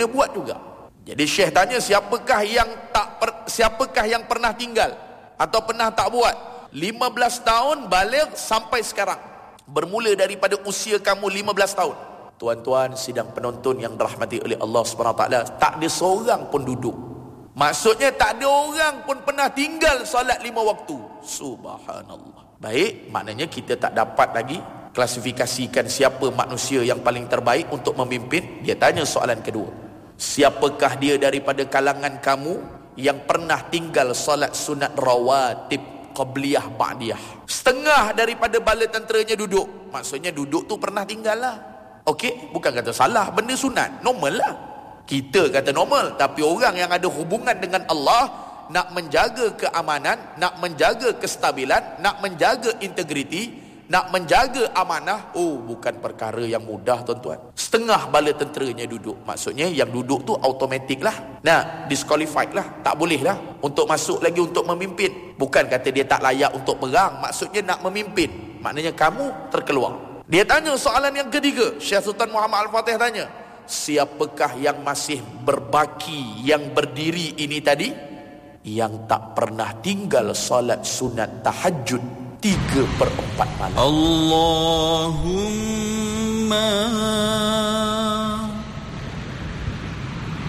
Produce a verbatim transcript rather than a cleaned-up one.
buat juga. Jadi Syekh tanya, siapakah yang tak per, siapakah yang pernah tinggal atau pernah tak buat? lima belas tahun baligh sampai sekarang. Bermula daripada usia kamu lima belas tahun. Tuan-tuan sidang penonton yang dirahmati oleh Allah Subhanahu Wa Taala, tak ada seorang pun duduk. Maksudnya tak ada orang pun pernah tinggal solat lima waktu. Subhanallah. Baik, maknanya kita tak dapat lagi klasifikasikan siapa manusia yang paling terbaik untuk memimpin. Dia tanya soalan kedua, siapakah dia daripada kalangan kamu yang pernah tinggal solat sunat rawatib qabliyah ba'diyah? Setengah daripada bala tenteranya duduk. Maksudnya duduk tu pernah tinggal lah. Okey, bukan kata salah, benda sunat, normal lah. Kita kata normal, tapi orang yang ada hubungan dengan Allah, nak menjaga keamanan, nak menjaga kestabilan, nak menjaga integriti, nak menjaga amanah, oh bukan perkara yang mudah tuan-tuan. Setengah bala tenteranya duduk. Maksudnya yang duduk tu automatik lah, nah disqualified lah, tak boleh lah untuk masuk lagi untuk memimpin. Bukan kata dia tak layak untuk perang, maksudnya nak memimpin, maknanya kamu terkeluar. Dia tanya soalan yang ketiga, Syekh Sultan Muhammad Al-Fatih tanya, siapakah yang masih berbaki, yang berdiri ini tadi, yang tak pernah tinggal solat sunat tahajud tiga per empat malam? Allahumma